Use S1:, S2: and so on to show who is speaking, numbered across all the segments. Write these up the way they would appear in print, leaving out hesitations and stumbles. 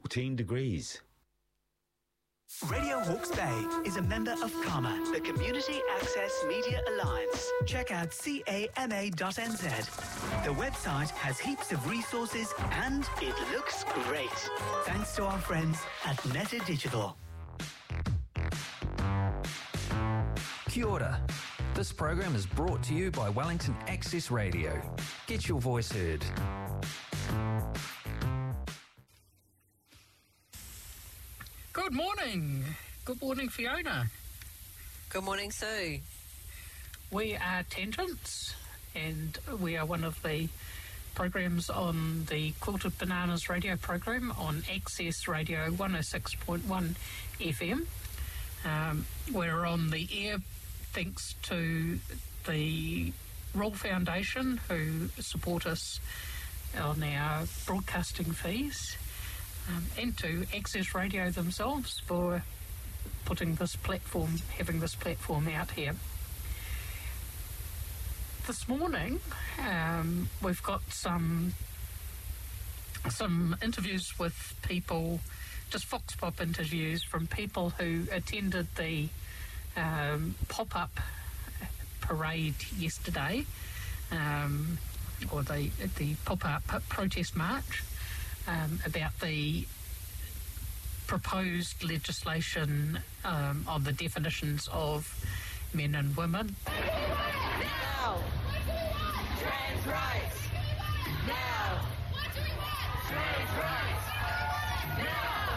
S1: 14 degrees.
S2: Radio Hawke's Bay is a member of CAMA, the Community Access Media Alliance. Check out cama.nz. The website has heaps of resources and it looks great. Thanks to our friends at Meta Digital.
S3: Kia ora. This program is brought to you by Wellington Access Radio. Get your voice heard.
S4: Good morning. Good morning, Fiona.
S5: Good morning, Sue.
S4: We are Tangents, and we are one of the programs on the Quilted Bananas radio program on Access Radio 106.1 FM. We're on the air thanks to the Royal Foundation, who support us on our broadcasting fees. And to Access Radio themselves for having this platform out here. This morning, we've got some interviews with people, just Fox Pop interviews from people who attended the pop-up parade yesterday, or the pop-up protest march. About the proposed legislation on the definitions of men and women.
S6: Now! Trans rights! Now! Trans rights! Now!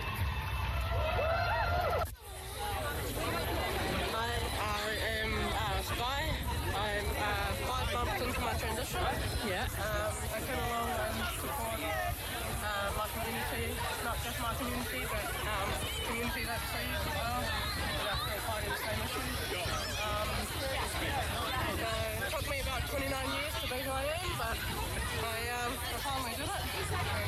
S7: I am Sky. I'm 5 months into my transition.
S4: Yeah.
S7: I came along and support my community, not just my community, but community that sees as well, that are fighting the same issues. It took me about 29 years to be who I am, but I finally did it.